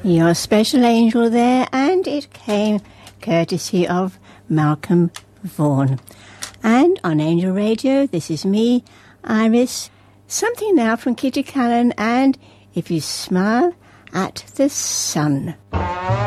Your Special Angel there, and it came courtesy of Malcolm Vaughan. And on Angel Radio, this is me, Iris. Something now from Kitty Callan, and If You Smile at the Sun.